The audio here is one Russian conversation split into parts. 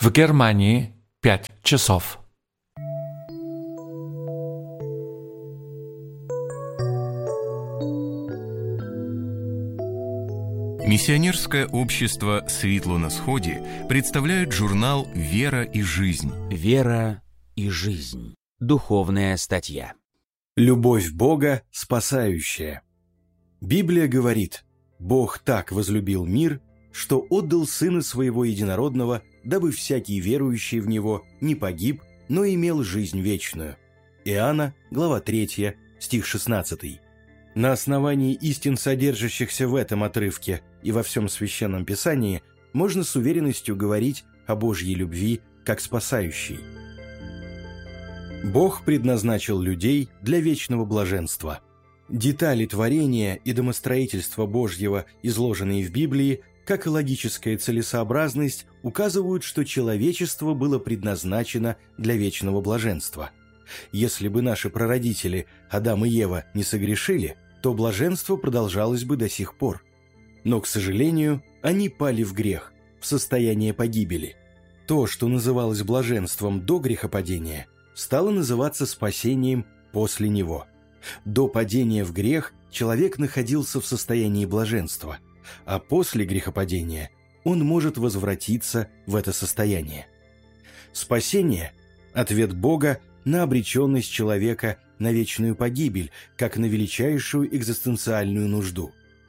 В Германии 5 часов. Миссионерское общество «Светло на сходе» представляет журнал «Вера и жизнь». Вера и жизнь. Духовная статья. Любовь Бога спасающая. Библия говорит: «Бог так возлюбил мир, что отдал Сына Своего Единородного, дабы всякий верующий в Него не погиб, но имел жизнь вечную». Иоанна, глава 3, стих 16. На основании истин, содержащихся в этом отрывке и во всем Священном Писании, можно с уверенностью говорить о Божьей любви как спасающей. Бог предназначил людей для вечного блаженства. Детали творения и домостроительства Божьего, изложенные в Библии, как и логическая целесообразность, указывают, что человечество было предназначено для вечного блаженства. Если бы наши прародители, Адам и Ева, не согрешили, то блаженство продолжалось бы до сих пор. Но, к сожалению, они пали в грех, в состояние погибели. То, что называлось блаженством до грехопадения, стало называться спасением после него. До падения в грех человек находился в состоянии блаженства, а после грехопадения он может возвратиться в это состояние. Спасение – ответ Бога на обреченность человека на вечную погибель, как на величайшую экзистенциальную нужду.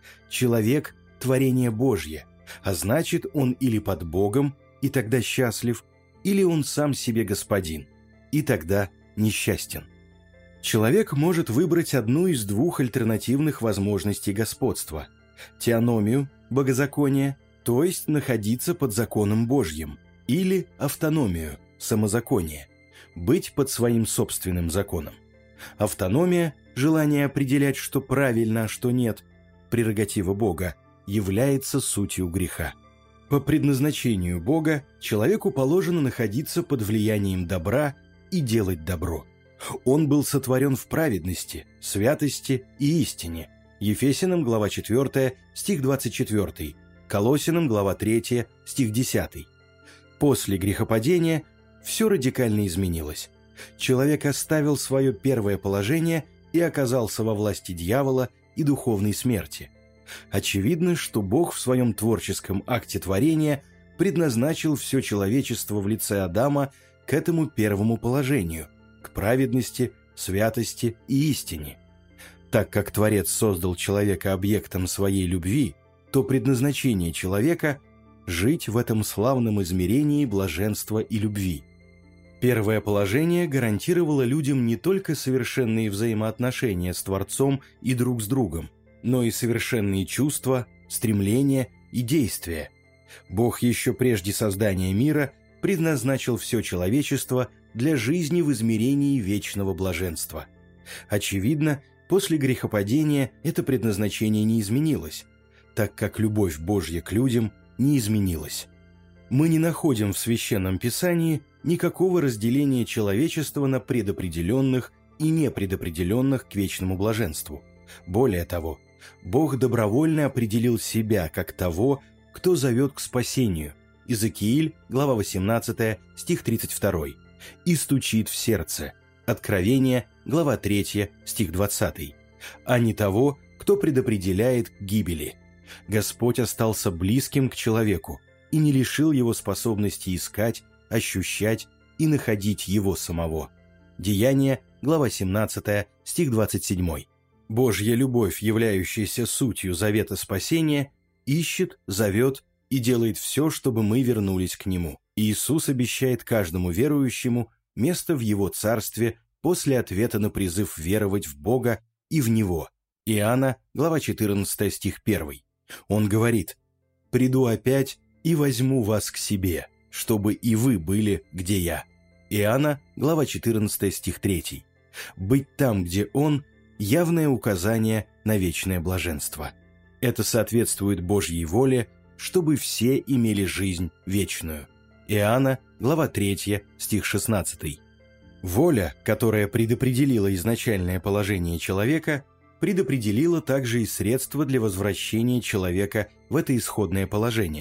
Человек – творение Божье, а значит, он или под Богом, и тогда счастлив, или он сам себе господин, и тогда несчастен. Человек может выбрать одну из двух альтернативных возможностей господства – теономию, богозаконие, то есть находиться под законом Божьим, или автономию, самозаконие, быть под своим собственным законом. Автономия, желание определять, что правильно, а что нет, прерогатива Бога, является сутью греха. По предназначению Бога человеку положено находиться под влиянием добра и делать добро. Он был сотворен в праведности, святости и истине. Ефесянам, глава 4, стих 24, Колоссянам, глава 3, стих 10. После грехопадения все радикально изменилось. Человек оставил свое первое положение и оказался во власти дьявола и духовной смерти. Очевидно, что Бог в своем творческом акте творения предназначил все человечество в лице Адама к этому первому положению, к праведности, святости и истине. Так как Творец создал человека объектом своей любви, то предназначение человека – жить в этом славном измерении блаженства и любви. Первое положение гарантировало людям не только совершенные взаимоотношения с Творцом и друг с другом, но и совершенные чувства, стремления и действия. Бог еще прежде создания мира предназначил все человечество для жизни в измерении вечного блаженства. Очевидно, после грехопадения это предназначение не изменилось, так как любовь Божья к людям не изменилась. Мы не находим в Священном Писании никакого разделения человечества на предопределенных и непредопределенных к вечному блаженству. Более того, Бог добровольно определил себя как того, кто зовет к спасению. Иезекииль, глава 18, стих 32. И стучит в сердце. Откровение, глава 3, стих 20. А не того, кто предопределяет к гибели. Господь остался близким к человеку и не лишил его способности искать, ощущать и находить его самого. Деяние, глава 17, стих 27. Божья любовь, являющаяся сутью завета спасения, ищет, зовет и делает все, чтобы мы вернулись к Нему. Иисус обещает каждому верующему место в Его Царстве после ответа на призыв веровать в Бога и в Него. Иоанна, глава 14, стих 1. Он говорит: «Приду опять и возьму вас к себе, чтобы и вы были, где я». Иоанна, глава 14, стих 3. «Быть там, где Он» – явное указание на вечное блаженство. Это соответствует Божьей воле, чтобы все имели жизнь вечную. Иоанна, глава 3, стих 16. Воля, которая предопределила изначальное положение человека, предопределила также и средства для возвращения человека в это исходное положение.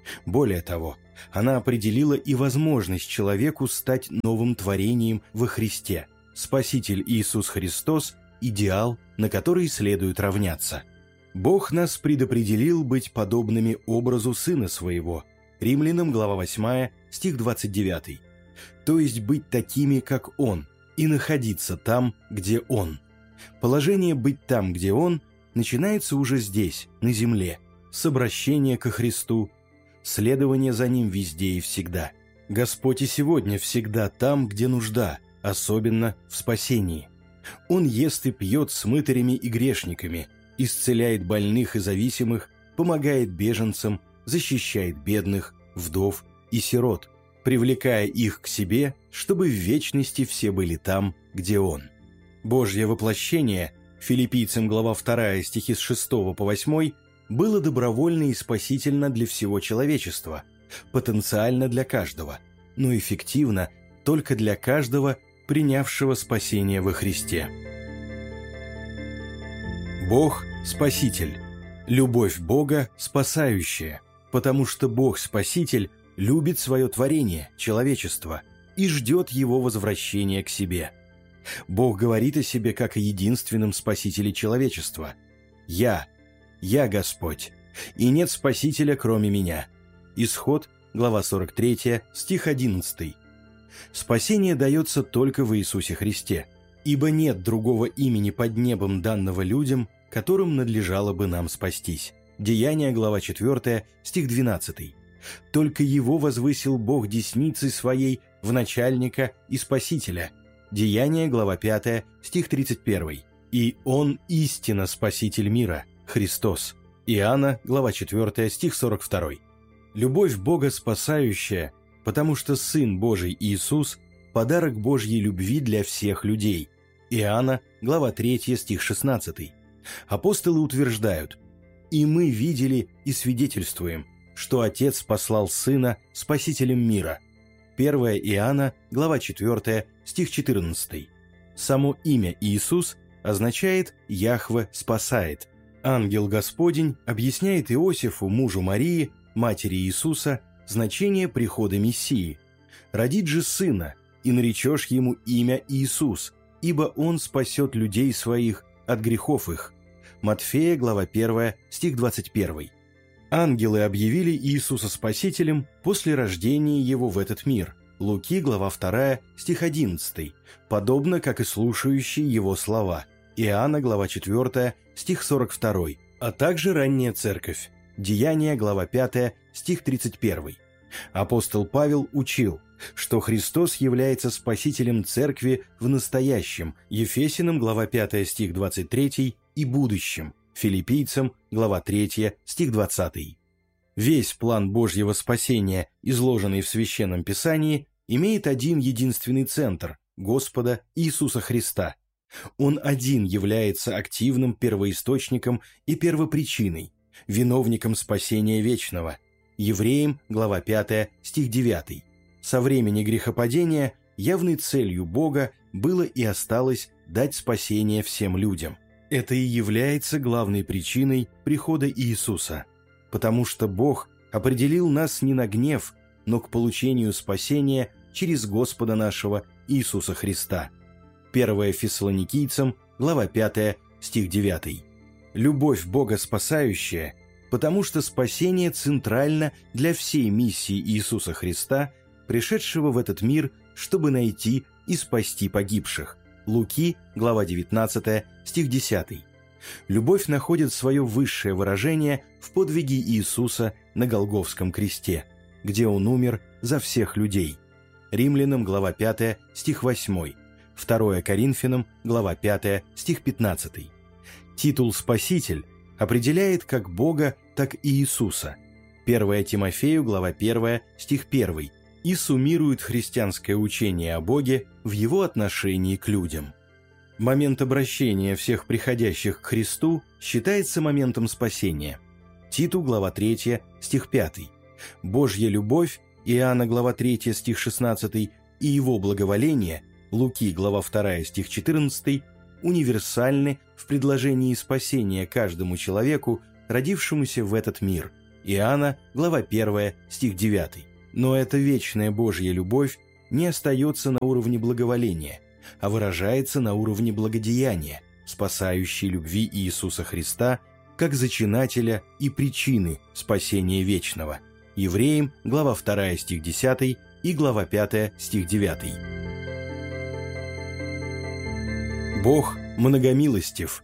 Более того, она определила и возможность человеку стать новым творением во Христе. Спаситель Иисус Христос – идеал, на который следует равняться. Бог нас предопределил быть подобными образу Сына Своего. Римлянам, глава 8, стих 29. То есть быть такими, как Он, и находиться там, где Он. Положение «быть там, где Он» начинается уже здесь, на земле, с обращения ко Христу, следование за Ним везде и всегда. Господь и сегодня всегда там, где нужда, особенно в спасении. Он ест и пьет с мытарями и грешниками, исцеляет больных и зависимых, помогает беженцам, защищает бедных, вдов и сирот, привлекая их к себе, чтобы в вечности все были там, где Он. Божье воплощение, Филиппийцам глава 2, стихи с 6 по 8, было добровольно и спасительно для всего человечества, потенциально для каждого, но эффективно только для каждого, принявшего спасение во Христе. Бог – Спаситель. Любовь Бога – спасающая, потому что Бог-Спаситель любит свое творение, человечество, и ждет его возвращения к себе. Бог говорит о себе как о единственном Спасителе человечества. «Я Господь, и нет Спасителя, кроме Меня». Исход, глава 43, стих 11. Спасение дается только в Иисусе Христе, ибо нет другого имени под небом, данного людям, которым надлежало бы нам спастись. Деяния, глава 4, стих 12. Только Его возвысил Бог десницей Своей в начальника и Спасителя. Деяния, глава 5, стих 31. И Он истинно Спаситель мира, Христос. Иоанна, глава 4, стих 42. Любовь Бога спасающая, потому что Сын Божий Иисус – подарок Божьей любви для всех людей. Иоанна, глава 3, стих 16. Апостолы утверждают: «И мы видели и свидетельствуем, что Отец послал Сына Спасителем мира». 1 Иоанна, глава 4, стих 14. Само имя Иисус означает «Яхве спасает». Ангел Господень объясняет Иосифу, мужу Марии, матери Иисуса, значение прихода Мессии. «Родит же сына, и наречешь ему имя Иисус, ибо он спасет людей своих от грехов их». Матфея, глава 1, стих 21. Ангелы объявили Иисуса Спасителем после рождения Его в этот мир. Луки, глава 2, стих 11, подобно как и слушающие Его слова. Иоанна, глава 4, стих 42, а также ранняя церковь. Деяния, глава 5, стих 31. Апостол Павел учил, что Христос является Спасителем церкви в настоящем, Ефесянам, глава 5, стих 23, и будущем, Филиппийцам, глава 3, стих 20. Весь план Божьего спасения, изложенный в Священном Писании, имеет один единственный центр – Господа Иисуса Христа. Он один является активным первоисточником и первопричиной, виновником спасения вечного. Евреям, глава 5, стих 9. Со времени грехопадения явной целью Бога было и осталось дать спасение всем людям. Это и является главной причиной прихода Иисуса, потому что Бог определил нас не на гнев, но к получению спасения через Господа нашего Иисуса Христа. 1 Фессалоникийцам, глава 5, стих 9. Любовь Бога спасающая, потому что спасение центрально для всей миссии Иисуса Христа, пришедшего в этот мир, чтобы найти и спасти погибших. Луки, глава 19, стих 10. Любовь находит свое высшее выражение в подвиге Иисуса на Голгофском кресте, где Он умер за всех людей. Римлянам, глава 5, стих 8. 2 Коринфянам, глава 5, стих 15. Титул «Спаситель» определяет как Бога, так и Иисуса. 1 Тимофею, глава 1, стих 1, и суммирует христианское учение о Боге в Его отношении к людям. Момент обращения всех приходящих к Христу считается моментом спасения. Титу, глава 3, стих 5. Божья любовь, Иоанна, глава 3, стих 16, и Его благоволение, Луки, глава 2, стих 14, универсальны в предложении спасения каждому человеку, родившемуся в этот мир. Иоанна, глава 1, стих 9. Но эта вечная Божья любовь не остается на уровне благоволения, а выражается на уровне благодеяния, спасающей любви Иисуса Христа как зачинателя и причины спасения вечного. Евреям, глава 2, стих 10 и глава 5, стих 9. Бог многомилостив.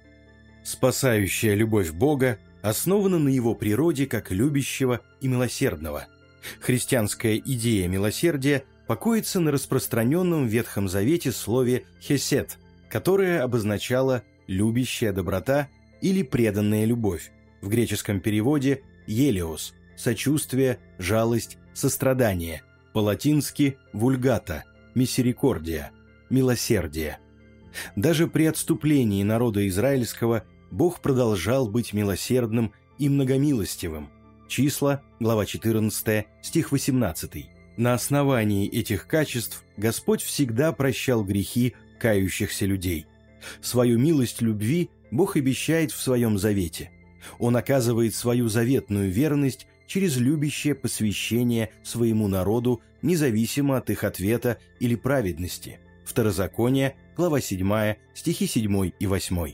Спасающая любовь Бога основана на Его природе как любящего и милосердного. Христианская идея милосердия покоится на распространенном в Ветхом Завете слове «хесед», которое обозначало «любящая доброта» или «преданная любовь», в греческом переводе «елеос» – «сочувствие», «жалость», «сострадание», по-латински «вульгата», «миссерикордия», «милосердие». Даже при отступлении народа израильского Бог продолжал быть милосердным и многомилостивым. Числа, глава 14, стих 18. На основании этих качеств Господь всегда прощал грехи кающихся людей. Свою милость любви Бог обещает в Своем завете. Он оказывает свою заветную верность через любящее посвящение своему народу, независимо от их ответа или праведности. Второзаконие, глава 7, стихи 7 и 8.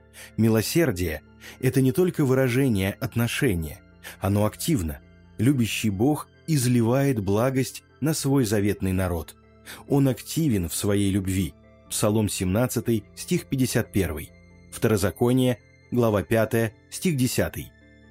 Милосердие – это не только выражение отношения, оно активно. Любящий Бог изливает благость на свой заветный народ. Он активен в своей любви. Псалом 17, стих 51. Второзаконие, глава 5, стих 10.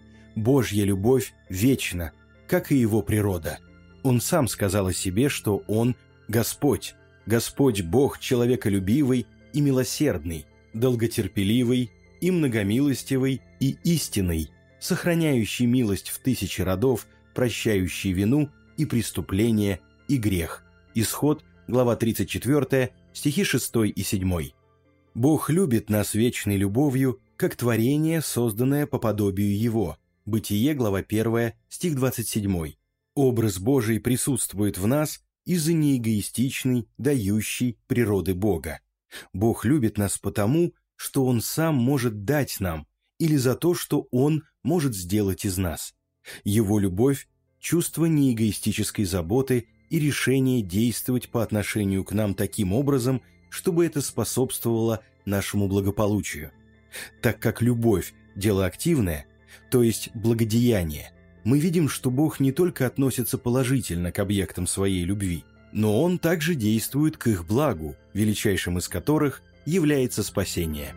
Божья любовь вечна, как и Его природа. Он сам сказал о себе, что Он – Господь, Господь Бог человеколюбивый и милосердный, долготерпеливый и многомилостивый и истинный, сохраняющий милость в 1000 родов, прощающий вину и преступление и грех. Исход, глава 34, стихи 6 и 7. Бог любит нас вечной любовью, как творение, созданное по подобию Его. Бытие, глава 1, стих 27. Образ Божий присутствует в нас из-за неэгоистичной, дающей природы Бога. Бог любит нас потому, что Он сам может дать нам, или за то, что Он может сделать из нас. Его любовь – чувство неэгоистической заботы и решение действовать по отношению к нам таким образом, чтобы это способствовало нашему благополучию. Так как любовь – дело активное, то есть благодеяние, мы видим, что Бог не только относится положительно к объектам своей любви, но Он также действует к их благу, величайшим из которых является спасение.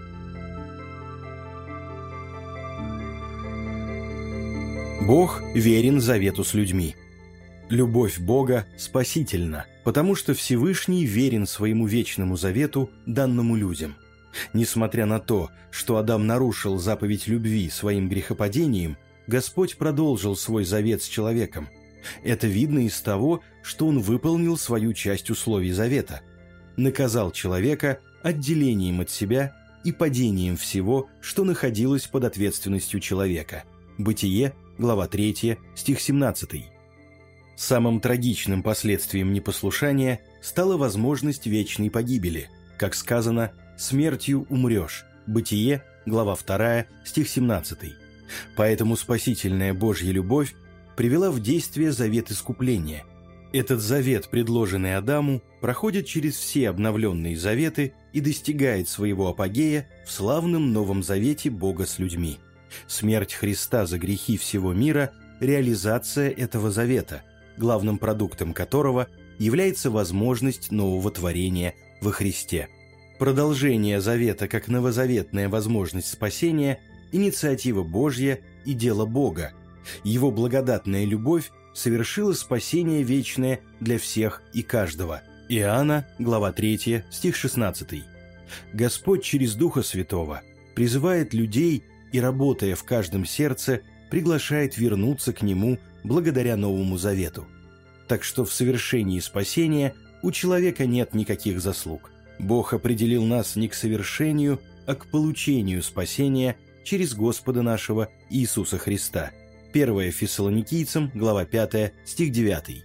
Бог верен завету с людьми. Любовь Бога спасительна, потому что Всевышний верен своему вечному завету, данному людям. Несмотря на то, что Адам нарушил заповедь любви своим грехопадением, Господь продолжил свой завет с человеком. Это видно из того, что Он выполнил свою часть условий завета. Наказал человека отделением от себя и падением всего, что находилось под ответственностью человека. Бытие, глава 3, стих 17. Самым трагичным последствием непослушания стала возможность вечной погибели. Как сказано, «смертью умрешь». Бытие, глава 2, стих 17. Поэтому спасительная Божья любовь привела в действие завет искупления. Этот завет, предложенный Адаму, проходит через все обновленные заветы и достигает своего апогея в славном Новом Завете Бога с людьми. Смерть Христа за грехи всего мира – реализация этого завета, главным продуктом которого является возможность нового творения во Христе. Продолжение завета как новозаветная возможность спасения – инициатива Божья и дело Бога. Его благодатная любовь совершила спасение вечное для всех и каждого. Иоанна, глава 3, стих 16. Господь через Духа Святого призывает людей и, работая в каждом сердце, приглашает вернуться к Нему благодаря Новому Завету. Так что в совершении спасения у человека нет никаких заслуг. Бог определил нас не к совершению, а к получению спасения через Господа нашего Иисуса Христа. 1 Фессалоникийцам, глава 5, стих 9.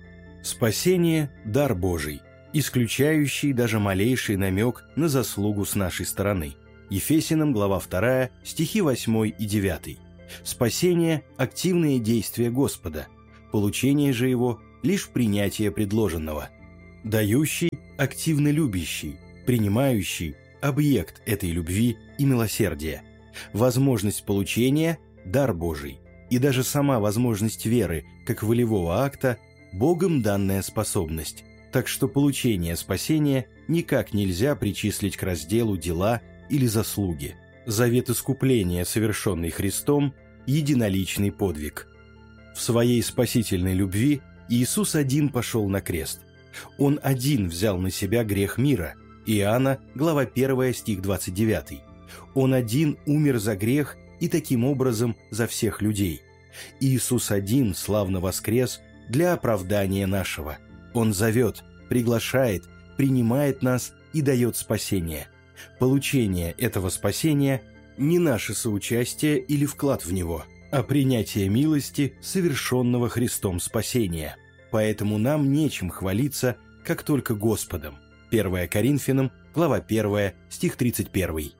Спасение – дар Божий, исключающий даже малейший намек на заслугу с нашей стороны. Ефесянам, глава 2, стихи 8 и 9. Спасение – активное действие Господа, получение же его – лишь принятие предложенного. Дающий – активно любящий, принимающий – объект этой любви и милосердия. Возможность получения – дар Божий, и даже сама возможность веры, как волевого акта – Богом данная способность, так что получение спасения никак нельзя причислить к разделу дела или заслуги. Завет искупления, совершенный Христом, единоличный подвиг. В своей спасительной любви Иисус один пошел на крест. Он один взял на себя грех мира. Иоанна, глава 1, стих 29. Он один умер за грех и таким образом за всех людей. Иисус один славно воскрес для оправдания нашего. Он зовет, приглашает, принимает нас и дает спасение. Получение этого спасения – не наше соучастие или вклад в него, а принятие милости, совершенного Христом спасения. Поэтому нам нечем хвалиться, как только Господом. 1 Коринфянам, глава 1, стих 31.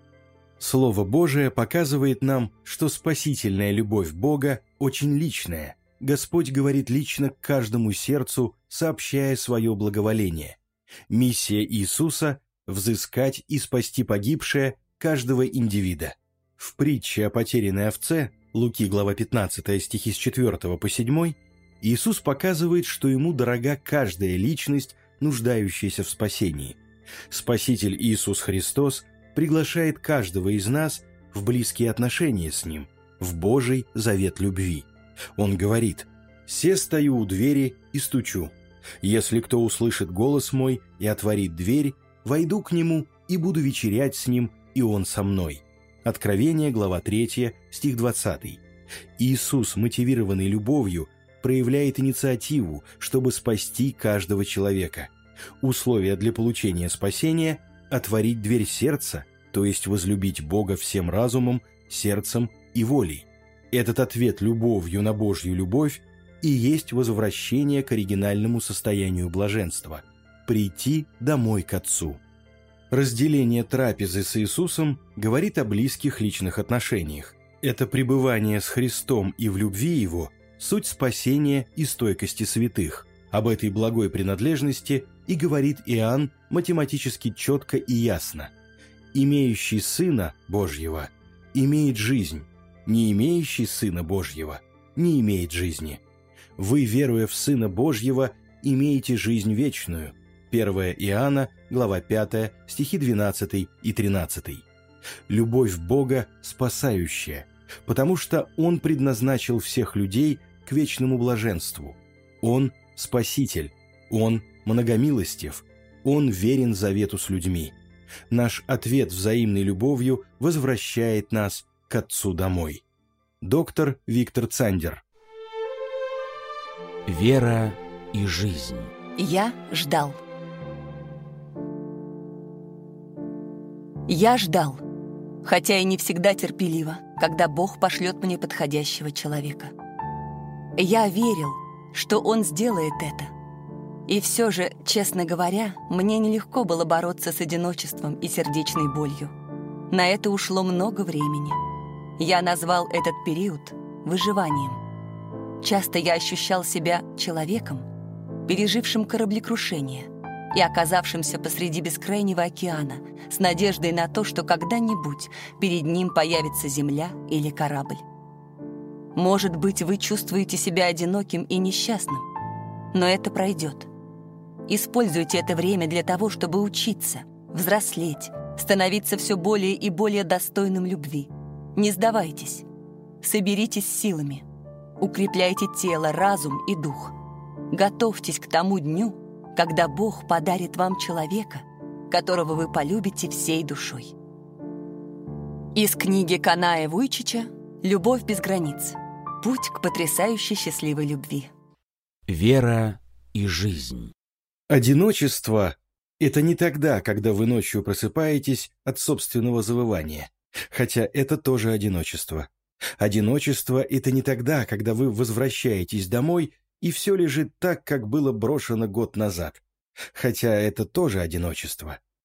Слово Божие показывает нам, что спасительная любовь Бога очень личная. Господь говорит лично к каждому сердцу, сообщая свое благоволение. Миссия Иисуса – взыскать и спасти погибшее каждого индивида. В притче о потерянной овце, Луки, глава 15, стихи с 4 по 7, Иисус показывает, что ему дорога каждая личность, нуждающаяся в спасении. Спаситель Иисус Христос приглашает каждого из нас в близкие отношения с Ним, в Божий завет любви. Он говорит: «Се стою у двери и стучу. Если кто услышит голос мой и отворит дверь, войду к нему и буду вечерять с ним, и он со мной». Откровение, глава 3, стих 20. Иисус, мотивированный любовью, проявляет инициативу, чтобы спасти каждого человека. Условия для получения спасения – отворить дверь сердца, то есть возлюбить Бога всем разумом, сердцем и волей. Этот ответ любовью на Божью любовь и есть возвращение к оригинальному состоянию блаженства – прийти домой к Отцу. Разделение трапезы с Иисусом говорит о близких личных отношениях. Это пребывание с Христом и в любви Его – суть спасения и стойкости святых. Об этой благой принадлежности и говорит Иоанн математически четко и ясно. «Имеющий Сына Божьего имеет жизнь, не имеющий Сына Божьего не имеет жизни. Вы, веруя в Сына Божьего, имеете жизнь вечную». 1 Иоанна, глава 5, стихи 12 и 13. Любовь Бога спасающая, потому что Он предназначил всех людей к вечному блаженству. Он – Спаситель, Он – многомилостив, Он верен завету с людьми. Наш ответ взаимной любовью возвращает нас к Отцу домой. Доктор Виктор Цандер. Вера и жизнь. Я ждал. Я ждал, хотя и не всегда терпеливо, когда Бог пошлет мне подходящего человека. Я верил, что Он сделает это. И все же, честно говоря, мне нелегко было бороться с одиночеством и сердечной болью. На это ушло много времени. Я назвал этот период выживанием. Часто я ощущал себя человеком, пережившим кораблекрушение и оказавшимся посреди бескрайнего океана с надеждой на то, что когда-нибудь перед ним появится земля или корабль. Может быть, вы чувствуете себя одиноким и несчастным, но это пройдет. Используйте это время для того, чтобы учиться, взрослеть, становиться все более и более достойным любви. Не сдавайтесь. Соберитесь силами. Укрепляйте тело, разум и дух. Готовьтесь к тому дню, когда Бог подарит вам человека, которого вы полюбите всей душой. Из книги Каная Вуйчича «Любовь без границ. Путь к потрясающей счастливой любви». Вера и жизнь. Одиночество – это не тогда, когда вы ночью просыпаетесь от собственного завывания, хотя это тоже одиночество. Одиночество – это не тогда, когда вы возвращаетесь домой, и все лежит так, как было брошено год назад, хотя это тоже одиночество.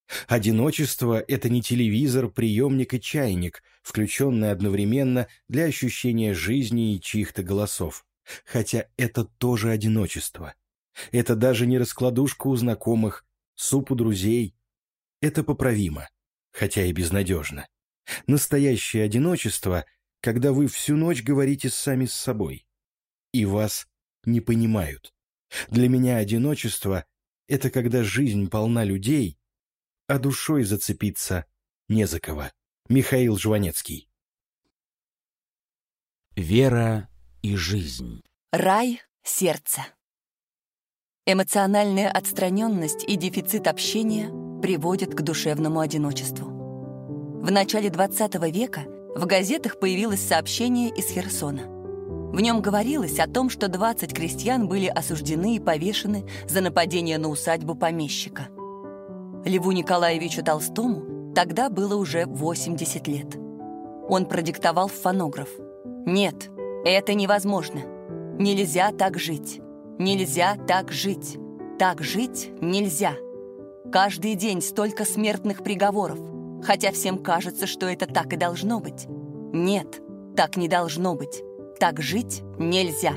Одиночество — это не телевизор, приемник и чайник, включенные одновременно для ощущения жизни и чьих-то голосов. Хотя это тоже одиночество. Это даже не раскладушка у знакомых, суп у друзей. Это поправимо, хотя и безнадежно. Настоящее одиночество, когда вы всю ночь говорите сами с собой, и вас не понимают. Для меня одиночество — это когда жизнь полна людей, а душой зацепиться не за кого. Михаил Жванецкий. Вера и жизнь. Рай сердца. Эмоциональная отстраненность и дефицит общения приводят к душевному одиночеству. В начале XX века в газетах появилось сообщение из Херсона. В нем говорилось о том, что 20 крестьян были осуждены и повешены за нападение на усадьбу помещика. Льву Николаевичу Толстому тогда было уже 80 лет. Он продиктовал в фонограф: «Нет, это невозможно. Нельзя так жить. Нельзя так жить. Так жить нельзя. Каждый день столько смертных приговоров, хотя всем кажется, что это так и должно быть. Нет, так не должно быть. Так жить нельзя».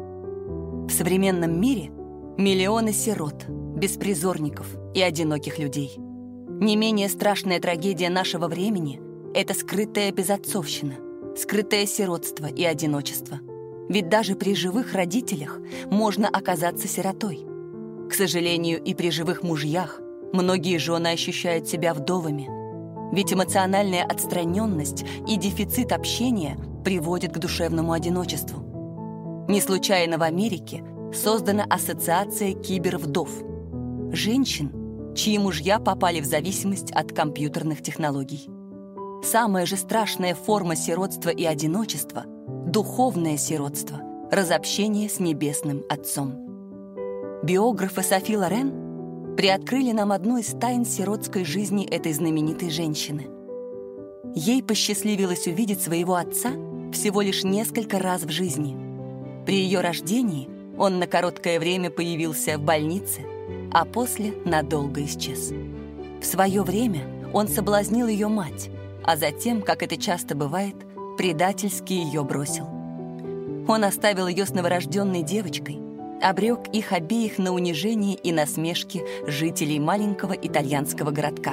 В современном мире миллионы сирот, беспризорников и одиноких людей. Не менее страшная трагедия нашего времени — это скрытая безотцовщина, скрытое сиротство и одиночество. Ведь даже при живых родителях можно оказаться сиротой. К сожалению, и при живых мужьях многие жены ощущают себя вдовами. Ведь эмоциональная отстраненность и дефицит общения приводят к душевному одиночеству. Не случайно в Америке создана ассоциация кибервдов — женщин, чьи мужья попали в зависимость от компьютерных технологий. Самая же страшная форма сиротства и одиночества — духовное сиротство, разобщение с Небесным Отцом. Биографы Софи Лорен приоткрыли нам одну из тайн сиротской жизни этой знаменитой женщины. Ей посчастливилось увидеть своего отца всего лишь несколько раз в жизни. При ее рождении он на короткое время появился в больнице, а после надолго исчез. В свое время он соблазнил ее мать, а затем, как это часто бывает, предательски ее бросил. Он оставил ее с новорожденной девочкой, обрек их обеих на унижение и насмешки жителей маленького итальянского городка.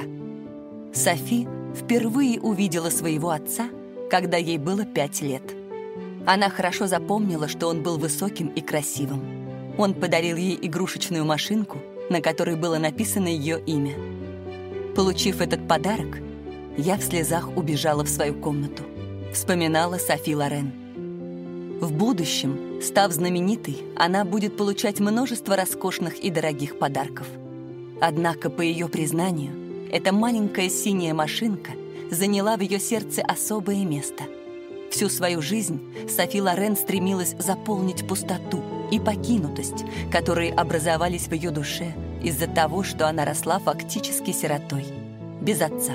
Софи впервые увидела своего отца, когда ей было 5 лет. Она хорошо запомнила, что он был высоким и красивым. Он подарил ей игрушечную машинку, на которой было написано ее имя. Получив этот подарок, я в слезах убежала в свою комнату. Вспоминала Софи Лорен. В будущем, став знаменитой, она будет получать множество роскошных и дорогих подарков. Однако, по ее признанию, эта маленькая синяя машинка заняла в ее сердце особое место. Всю свою жизнь Софи Лорен стремилась заполнить пустоту и покинутость, которые образовались в ее душе из-за того, что она росла фактически сиротой, без отца.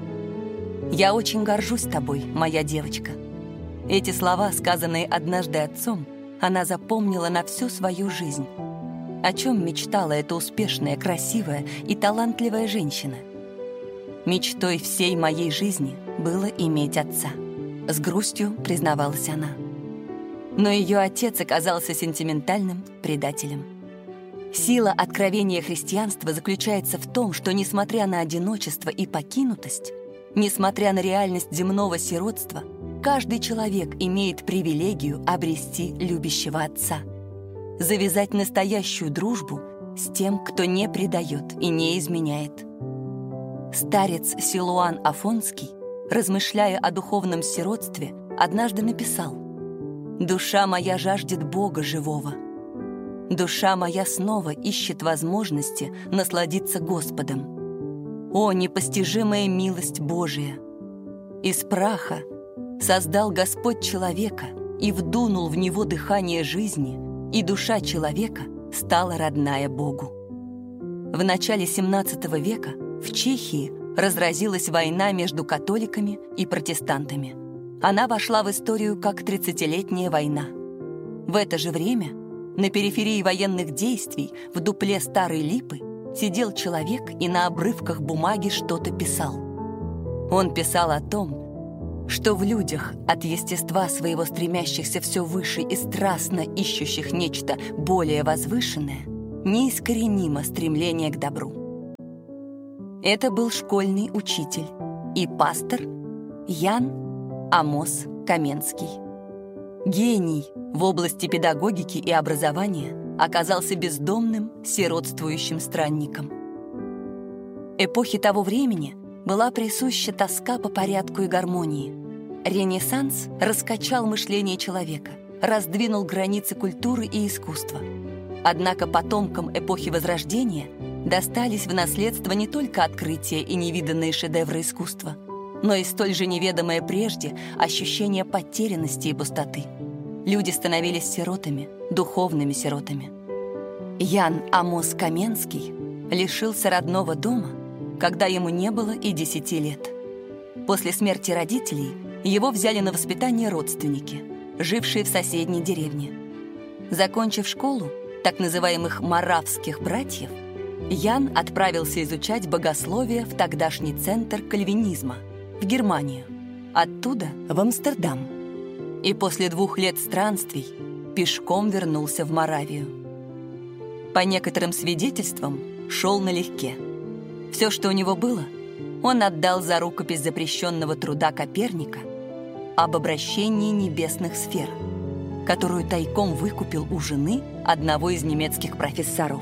«Я очень горжусь тобой, моя девочка». Эти слова, сказанные однажды отцом, она запомнила на всю свою жизнь. О чем мечтала эта успешная, красивая и талантливая женщина? «Мечтой всей моей жизни было иметь отца», — с грустью признавалась она. Но ее отец оказался сентиментальным предателем. Сила откровения христианства заключается в том, что, несмотря на одиночество и покинутость, несмотря на реальность земного сиротства, каждый человек имеет привилегию обрести любящего отца, завязать настоящую дружбу с тем, кто не предает и не изменяет. Старец Силуан Афонский, размышляя о духовном сиротстве, однажды написал: «Душа моя жаждет Бога живого. Душа моя снова ищет возможности насладиться Господом. О, непостижимая милость Божия! Из праха создал Господь человека и вдунул в него дыхание жизни, и душа человека стала родная Богу». В начале XVII века в Чехии разразилась война между католиками и протестантами. Она вошла в историю как 30-летняя война. В это же время на периферии военных действий в дупле Старой Липы сидел человек и на обрывках бумаги что-то писал. Он писал о том, что в людях, от естества своего стремящихся все выше и страстно ищущих нечто более возвышенное, неискоренимо стремление к добру. Это был школьный учитель и пастор Ян Амос Каменский. Гений в области педагогики и образования оказался бездомным, сиротствующим странником. Эпохе того времени была присуща тоска по порядку и гармонии. Ренессанс раскачал мышление человека, раздвинул границы культуры и искусства. Однако потомкам эпохи Возрождения достались в наследство не только открытия и невиданные шедевры искусства, но и столь же неведомое прежде ощущение потерянности и пустоты. Люди становились сиротами, духовными сиротами. Ян Амос Каменский лишился родного дома, когда ему не было и 10 лет. После смерти родителей его взяли на воспитание родственники, жившие в соседней деревне. Закончив школу так называемых моравских братьев, Ян отправился изучать богословие в тогдашний центр кальвинизма, в Германию, оттуда в Амстердам. И после 2 лет странствий пешком вернулся в Моравию. По некоторым свидетельствам, шел налегке. Все, что у него было, он отдал за рукопись запрещенного труда Коперника об обращении небесных сфер, которую тайком выкупил у жены одного из немецких профессоров.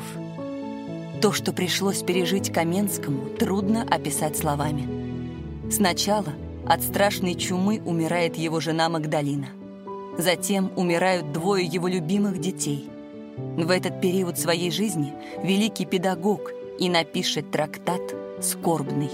То, что пришлось пережить Каменскому, трудно описать словами. Сначала от страшной чумы умирает его жена Магдалина. Затем умирают 2 его любимых детей. В этот период своей жизни великий педагог и напишет трактат «Скорбный».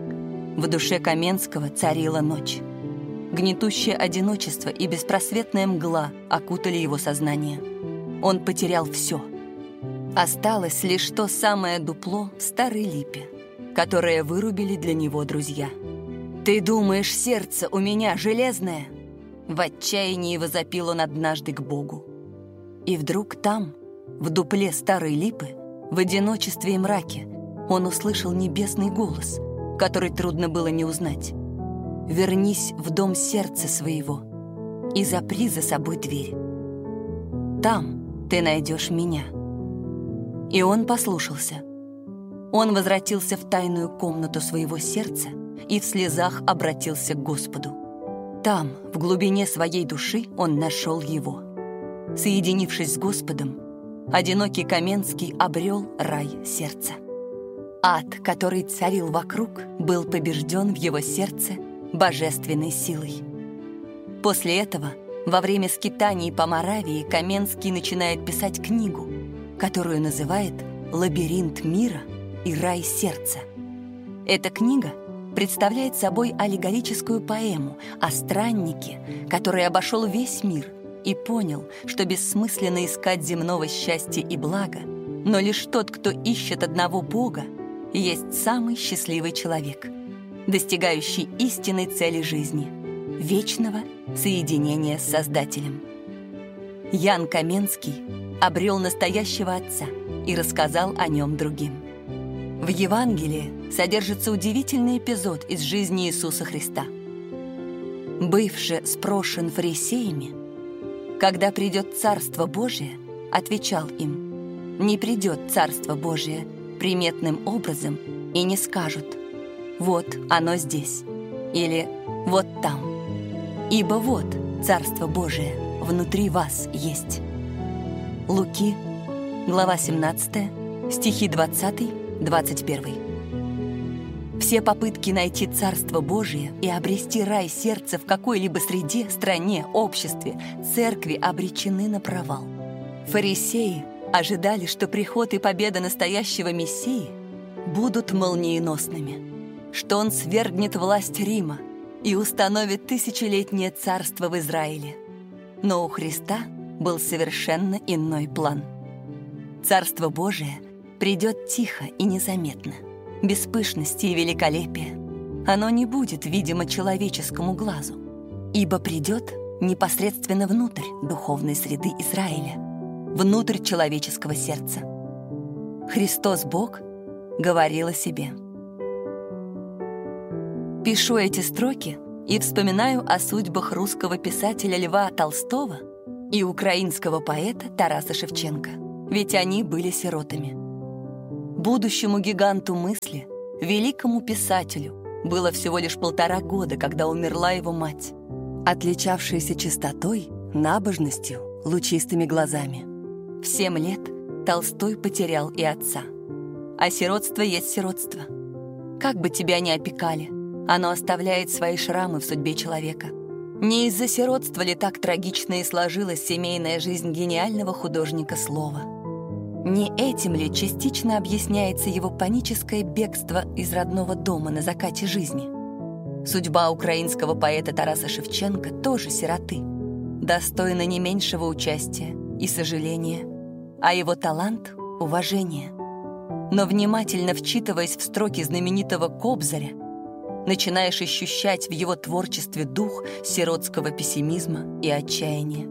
В душе Каменского царила ночь. Гнетущее одиночество и беспросветная мгла окутали его сознание. Он потерял все. Осталось лишь то самое дупло в старой липе, которое вырубили для него друзья. «Ты думаешь, сердце у меня железное?» В отчаянии возопил он однажды к Богу. И вдруг там, в дупле старой липы, в одиночестве и мраке, он услышал небесный голос, который трудно было не узнать. «Вернись в дом сердца своего и запри за собой дверь. Там ты найдешь меня». И он послушался. Он возвратился в тайную комнату своего сердца и в слезах обратился к Господу. Там, в глубине своей души, он нашел его. Соединившись с Господом, одинокий Каменский обрел рай сердца. Ад, который царил вокруг, был побежден в его сердце божественной силой. После этого, во время скитаний по Моравии, Каменский начинает писать книгу, которую называет «Лабиринт мира и рай сердца». Эта книга представляет собой аллегорическую поэму о страннике, который обошел весь мир и понял, что бессмысленно искать земного счастья и блага, но лишь тот, кто ищет одного Бога, есть самый счастливый человек, достигающий истинной цели жизни — вечного соединения с Создателем. Ян Каменский обрел настоящего отца и рассказал о нем другим. В Евангелии содержится удивительный эпизод из жизни Иисуса Христа. Бывший спрошен фарисеями, когда придет Царство Божие, отвечал им: не придет Царство Божие приметным образом и не скажут: вот оно здесь, или вот там, ибо вот Царство Божие внутри вас есть. Луки, глава 17, стихи 20-21. Все попытки найти Царство Божие и обрести рай сердца в какой-либо среде, стране, обществе, церкви обречены на провал. Фарисеи ожидали, что приход и победа настоящего Мессии будут молниеносными, что он свергнет власть Рима и установит тысячелетнее царство в Израиле. Но у Христа был совершенно иной план. Царство Божие придет тихо и незаметно, без пышности и великолепия. Оно не будет видимо человеческому глазу, ибо придет непосредственно внутрь духовной среды Израиля, внутрь человеческого сердца. Христос Бог говорила себе. Пишу эти строки и вспоминаю о судьбах русского писателя Льва Толстого и украинского поэта Тараса Шевченко, ведь они были сиротами. Будущему гиганту мысли, великому писателю, было всего лишь 1,5 года, когда умерла его мать, отличавшаяся чистотой, набожностью, лучистыми глазами. В 7 лет Толстой потерял и отца. А сиротство есть сиротство. Как бы тебя ни опекали, оно оставляет свои шрамы в судьбе человека. Не из-за сиротства ли так трагично и сложилась семейная жизнь гениального художника слова? Не этим ли частично объясняется его паническое бегство из родного дома на закате жизни? Судьба украинского поэта Тараса Шевченко тоже сироты, достойна не меньшего участия и сожаления, а его талант — уважения. Но внимательно вчитываясь в строки знаменитого Кобзаря, начинаешь ощущать в его творчестве дух сиротского пессимизма и отчаяния.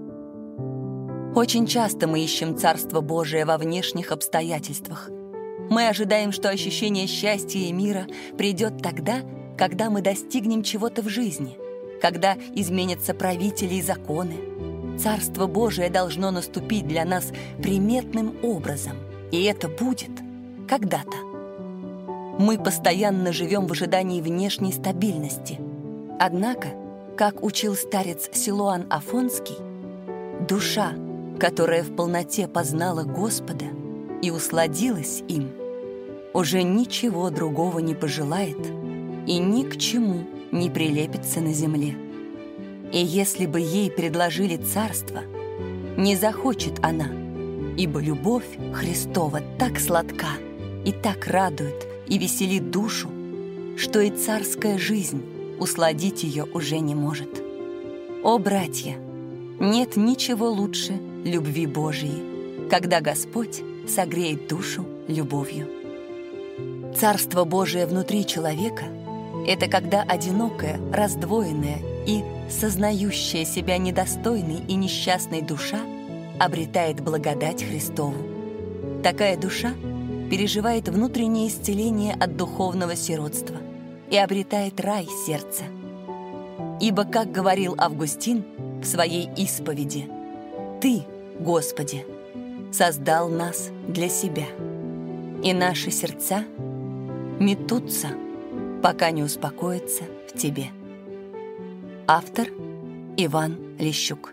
Очень часто мы ищем Царство Божие во внешних обстоятельствах. Мы ожидаем, что ощущение счастья и мира придет тогда, когда мы достигнем чего-то в жизни, когда изменятся правители и законы. Царство Божие должно наступить для нас приметным образом, и это будет когда-то. Мы постоянно живем в ожидании внешней стабильности. Однако, как учил старец Силуан Афонский, душа, которая в полноте познала Господа и усладилась им, уже ничего другого не пожелает и ни к чему не прилепится на земле. И если бы ей предложили царство, не захочет она, ибо любовь Христова так сладка и так радует и веселит душу, что и царская жизнь усладить ее уже не может. О, братья, нет ничего лучше любви Божией, когда Господь согреет душу любовью. Царство Божие внутри человека — это когда одинокая, раздвоенная и сознающая себя недостойной и несчастной душа обретает благодать Христову. Такая душа переживает внутреннее исцеление от духовного сиротства и обретает рай сердца. Ибо, как говорил Августин в своей исповеди, «Ты, Господи, создал нас для себя, и наши сердца метутся, пока не успокоятся в Тебе». Автор Иван Лещук.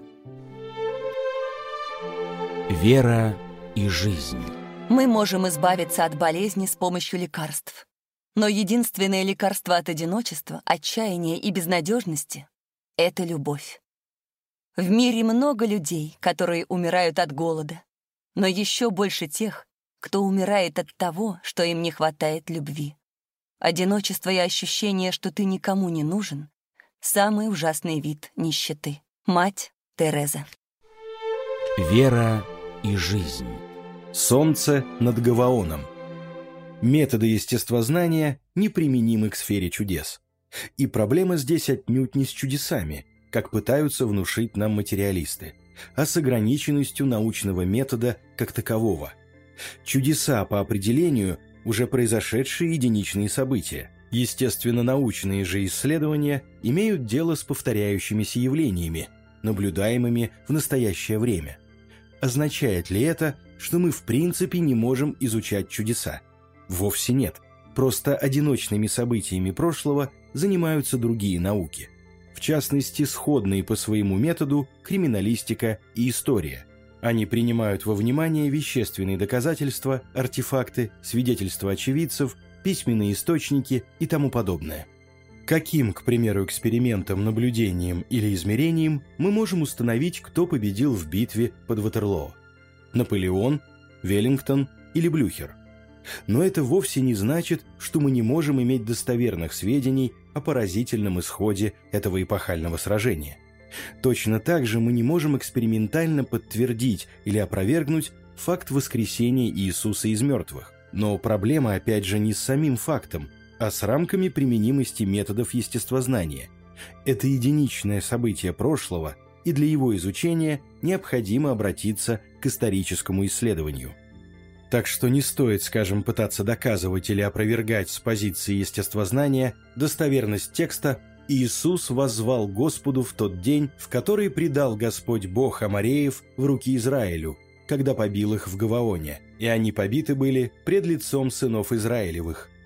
Вера и жизнь. Мы можем избавиться от болезни с помощью лекарств. Но единственное лекарство от одиночества, отчаяния и безнадежности — это любовь. В мире много людей, которые умирают от голода, но еще больше тех, кто умирает от того, что им не хватает любви. Одиночество и ощущение, что ты никому не нужен — самый ужасный вид нищеты. Мать Тереза. Вера и жизнь. Солнце над Гаваоном. Методы естествознания неприменимы к сфере чудес. И проблема здесь отнюдь не с чудесами, как пытаются внушить нам материалисты, а с ограниченностью научного метода как такового. Чудеса по определению – уже произошедшие единичные события. Естественно-научные же исследования имеют дело с повторяющимися явлениями, наблюдаемыми в настоящее время. Означает ли это, что мы в принципе не можем изучать чудеса? Вовсе нет. Просто одиночными событиями прошлого занимаются другие науки. В частности, сходные по своему методу криминалистика и история. Они принимают во внимание вещественные доказательства, артефакты, свидетельства очевидцев, письменные источники и тому подобное. Каким, к примеру, экспериментом, наблюдением или измерением мы можем установить, кто победил в битве под Ватерлоо? Наполеон, Веллингтон или Блюхер? Но это вовсе не значит, что мы не можем иметь достоверных сведений о поразительном исходе этого эпохального сражения. Точно так же мы не можем экспериментально подтвердить или опровергнуть факт воскресения Иисуса из мертвых. Но проблема опять же не с самим фактом, а с рамками применимости методов естествознания. Это единичное событие прошлого, и для его изучения необходимо обратиться к историческому исследованию. Так что не стоит, скажем, пытаться доказывать или опровергать с позиции естествознания достоверность текста «Иисус воззвал Господу в тот день, в который предал Господь Бог Амореев в руки Израилю, когда побил их в Гаваоне, и они побиты были пред лицом сынов Израилевых».